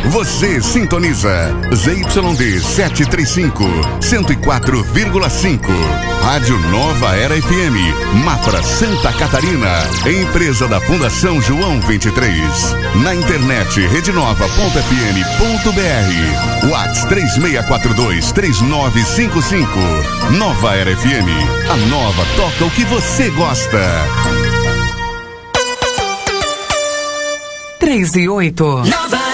Você sintoniza ZYD 735, 104,5. Rádio Nova Era FM, Mafra, Santa Catarina. Empresa da Fundação João 23. Na internet, redenova.fm.br. WhatsApp 3642-3955. Nova Era FM. A nova toca o que você gosta. 3 e 8.